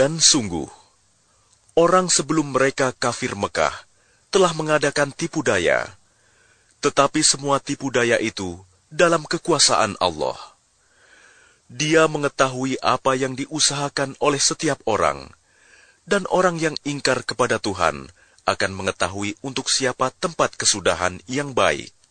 Dan sungguh, orang sebelum mereka kafir Mekah telah mengadakan tipu daya, tetapi semua tipu daya itu dalam kekuasaan Allah. Dia mengetahui apa yang diusahakan oleh setiap orang, dan orang yang ingkar kepada Tuhan akan mengetahui untuk siapa tempat kesudahan yang baik.